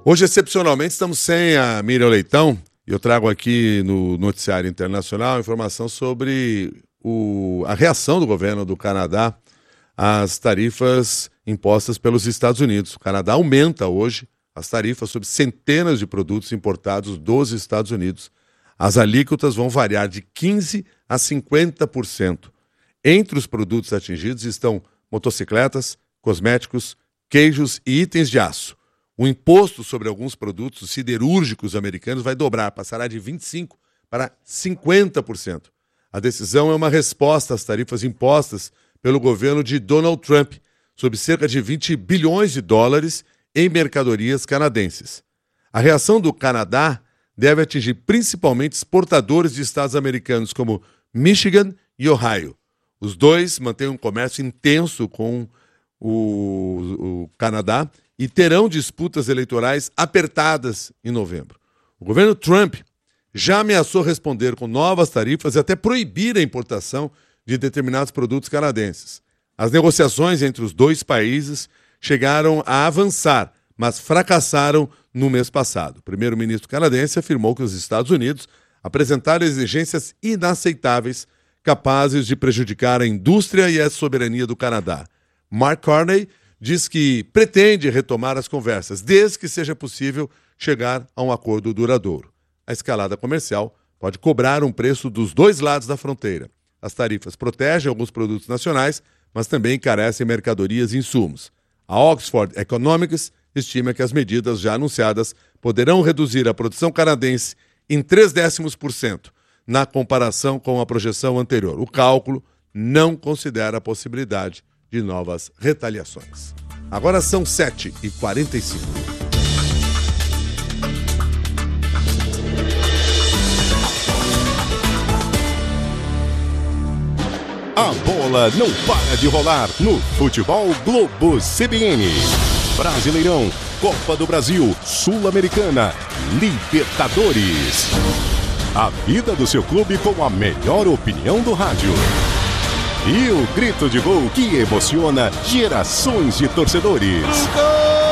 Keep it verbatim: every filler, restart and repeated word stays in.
Hoje, excepcionalmente, estamos sem a Miriam Leitão e eu trago aqui no Noticiário Internacional informação sobre o, a reação do governo do Canadá às tarifas impostas pelos Estados Unidos. O Canadá aumenta hoje as tarifas sobre centenas de produtos importados dos Estados Unidos. As alíquotas vão variar de quinze por cento a cinquenta por cento. Entre os produtos atingidos estão motocicletas, cosméticos, queijos e itens de aço. O imposto sobre alguns produtos siderúrgicos americanos vai dobrar, passará de vinte e cinco por cento para cinquenta por cento. A decisão é uma resposta às tarifas impostas pelo governo de Donald Trump sobre cerca de vinte bilhões de dólares em mercadorias canadenses. A reação do Canadá deve atingir principalmente exportadores de estados americanos como Michigan e Ohio. Os dois mantêm um comércio intenso com o, o Canadá e terão disputas eleitorais apertadas em novembro. O governo Trump já ameaçou responder com novas tarifas e até proibir a importação de determinados produtos canadenses. As negociações entre os dois países chegaram a avançar, mas fracassaram no mês passado. O primeiro-ministro canadense afirmou que os Estados Unidos apresentaram exigências inaceitáveis capazes de prejudicar a indústria e a soberania do Canadá. Mark Carney diz que pretende retomar as conversas, desde que seja possível chegar a um acordo duradouro. A escalada comercial pode cobrar um preço dos dois lados da fronteira. As tarifas protegem alguns produtos nacionais, mas também encarecem mercadorias e insumos. A Oxford Economics estima que as medidas já anunciadas poderão reduzir a produção canadense em três décimos por cento, na comparação com a projeção anterior. O cálculo não considera a possibilidade de novas retaliações. Agora são sete e quarenta e cinco. A bola não para de rolar no Futebol Globo C B N. Brasileirão, Copa do Brasil, Sul-Americana, Libertadores. A vida do seu clube com a melhor opinião do rádio. E o grito de gol que emociona gerações de torcedores.